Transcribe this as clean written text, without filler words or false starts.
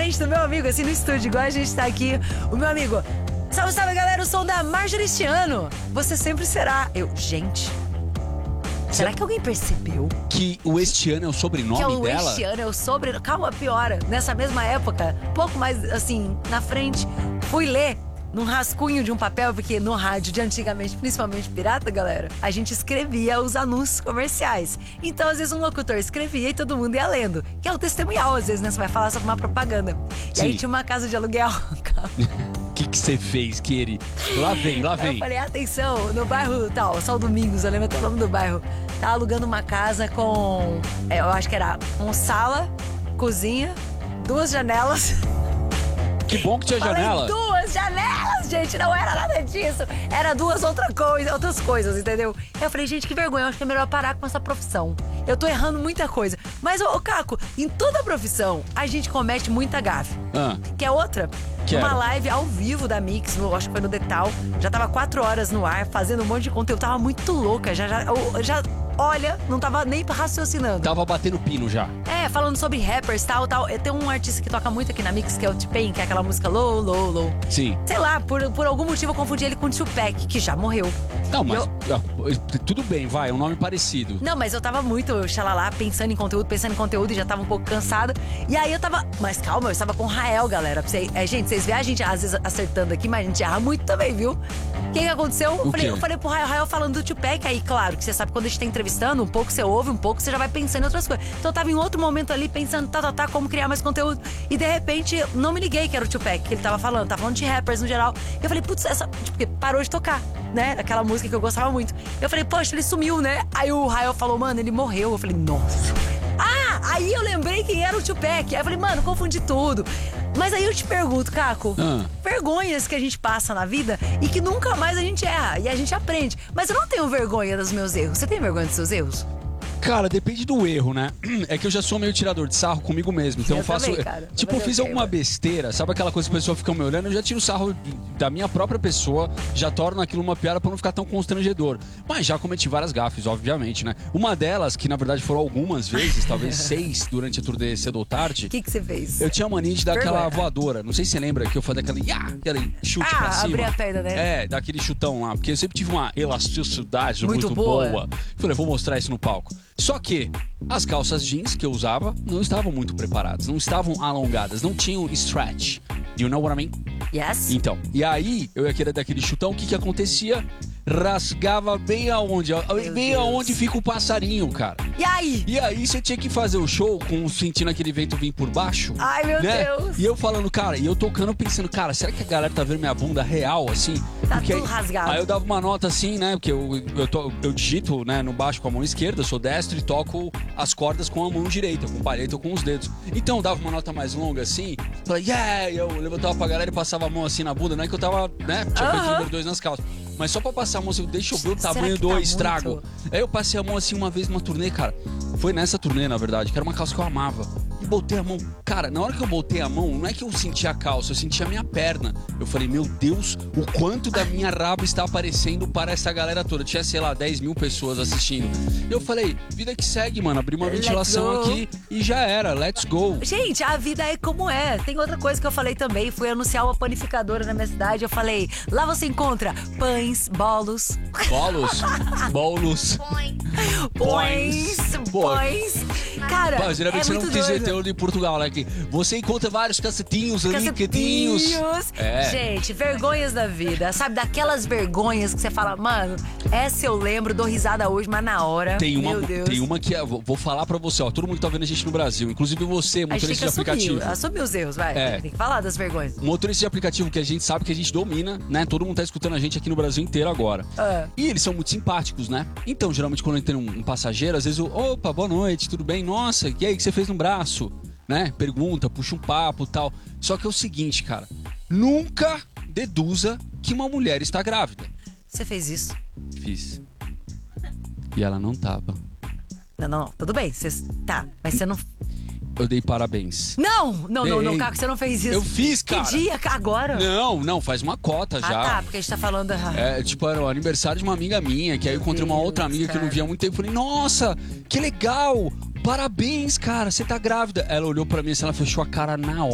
frente do meu amigo, assim, no estúdio, igual a gente tá aqui. O meu amigo, salve, salve, galera, o som da Marjorie este ano. Você sempre será. Gente... Será que alguém percebeu? Que o este ano é o sobrenome dela? Que o este ano é o sobrenome... Calma, piora. Nessa mesma época, pouco mais, assim, na frente, fui ler num rascunho de um papel, porque no rádio de antigamente, principalmente pirata, galera, a gente escrevia os anúncios comerciais. Então, às vezes, um locutor escrevia e todo mundo ia lendo. Que é o testemunhal, às vezes, né? Você vai falar sobre uma propaganda. E aí tinha uma casa de aluguel. O que você fez, Keri? Lá vem. Eu falei, atenção, no bairro tal, São Domingos, eu lembro até o nome do bairro. Tá alugando uma casa com, eu acho que era sala, cozinha, 2 janelas. Que bom que tinha janela. 2 janelas, gente, não era nada disso. Era 2 outras coisas, entendeu? Eu falei, gente, que vergonha, eu acho que é melhor parar com essa profissão. Eu tô errando muita coisa. Mas, ô Caco, em toda profissão, a gente comete muita gafe. Quer outra? Uma live ao vivo da Mix, acho que foi no Detal. Já tava 4 horas no ar, fazendo um monte de conteúdo. Tava muito louca, olha, não tava nem raciocinando. Tava batendo pino já. Falando sobre rappers, tal. Tem um artista que toca muito aqui na Mix, que é o T-Pain, que é aquela música Low, Low, Low. Sim. Sei lá, por algum motivo eu confundi ele com o Tupac, que já morreu. Não, mas tudo bem, vai, é um nome parecido. Não, mas eu tava muito xalalá, pensando em conteúdo e já tava um pouco cansada. E aí eu tava... Mas calma, eu estava com o Rael, galera. Gente, vocês veem a gente às vezes acertando aqui, mas a gente erra muito também, viu? O que aconteceu? Eu falei pro Rael falando do Tupac. Aí, claro, que você sabe, quando a gente tá entrevistando, um pouco você ouve, um pouco você já vai pensando em outras coisas. Então eu tava em outro momento ali, pensando, como criar mais conteúdo. E de repente, não me liguei que era o Tupac que ele tava falando de rappers no geral. E eu falei, putz, porque parou de tocar, né? Aquela música que eu gostava muito. Eu falei, poxa, ele sumiu, né? Aí o Rael falou, mano, ele morreu. Eu falei, nossa. Aí eu lembrei quem era o Tupac. Aí eu falei, mano, confundi tudo. Mas aí eu te pergunto, Caco, vergonhas que a gente passa na vida e que nunca mais a gente erra e a gente aprende. Mas eu não tenho vergonha dos meus erros. Você tem vergonha dos seus erros? Cara, depende do erro, né? É que eu já sou meio tirador de sarro comigo mesmo. Então eu faço. Também, cara. Tipo, eu fiz alguma besteira, sabe aquela coisa que a pessoa fica me olhando? Eu já tiro sarro da minha própria pessoa, já torno aquilo uma piada pra não ficar tão constrangedor. Mas já cometi várias gafes, obviamente, né? Uma delas, que na verdade foram algumas vezes, talvez 6 durante a turnê Cedo ou Tarde. O que você fez? Eu tinha a mania de dar aquela voadora. Não sei se você lembra que eu fazia aquele chute pra cima. Abrir a perna, né? Daquele chutão lá. Porque eu sempre tive uma elasticidade muito boa. Falei, vou mostrar isso no palco. Só que as calças jeans que eu usava não estavam muito preparadas, não estavam alongadas, não tinham stretch. You know what I mean? Yes. Então, e aí eu ia querer dar aquele chutão, o que acontecia? Rasgava bem aonde? Aonde fica o passarinho, cara. E aí você tinha que fazer o show sentindo aquele vento vir por baixo. Ai, meu Deus. E eu falando, cara, e eu tocando pensando, cara, será que a galera tá vendo minha bunda real, assim? Tá tudo rasgado. Aí eu dava uma nota assim, né? Porque eu digito, né, no baixo com a mão esquerda, eu sou destro e toco as cordas com a mão direita, com palheta ou com os dedos. Então eu dava uma nota mais longa assim, falei, e eu levantava pra galera e passava a mão assim na bunda, não é que eu tava, né, tinha feito número 2 nas calças. Mas só pra passar a mão, assim, deixa eu ver o tamanho do estrago. Muito? Aí eu passei a mão assim uma vez numa turnê, cara. Foi nessa turnê, na verdade, que era uma calça que eu amava. E botei a mão. Cara, na hora que eu botei a mão, não é que eu senti a calça, eu senti a minha perna. Eu falei, meu Deus, o quanto da minha raba está aparecendo para essa galera toda. Tinha, sei lá, 10 mil pessoas assistindo. Eu falei, vida que segue, mano. Abri uma ventilação aqui e já era. Let's go. Gente, a vida é como é. Tem outra coisa que eu falei também. Fui anunciar uma panificadora na minha cidade. Eu falei, lá você encontra pães, bolos. Bolos? Pões. Cara, geralmente você não quis ter de Portugal, né? Que você encontra vários cacetinhos ali, quietinhos. Gente, vergonhas da vida. Sabe, daquelas vergonhas que você fala, mano, essa eu lembro, dou risada hoje, mas na hora, meu Deus. Tem uma que vou falar pra você, ó. Todo mundo que tá vendo a gente no Brasil, inclusive você, motorista de aplicativo. Assumir os erros, vai. Tem que falar das vergonhas. Motorista de aplicativo que a gente sabe que a gente domina, né? Todo mundo tá escutando a gente aqui no Brasil inteiro agora. E eles são muito simpáticos, né? Então, geralmente, quando tem um passageiro, às vezes opa, boa noite, tudo bem? Nossa, e aí, o que você fez no braço? Né? Pergunta, puxa um papo e tal. Só que é o seguinte, cara. Nunca deduza que uma mulher está grávida. Você fez isso? Fiz. E ela não tava. Não, tudo bem. Tá, mas você não... Eu dei parabéns. Não, Caco, você não fez isso. Eu fiz, cara. Que dia? Agora? Não, faz uma cota já. Tá, porque a gente tá falando... Tipo, era o aniversário de uma amiga minha, que aí eu encontrei uma outra amiga que eu não via há muito tempo. Falei, nossa, que legal! Parabéns, cara, você tá grávida. Ela olhou pra mim assim, ela fechou a cara na hora.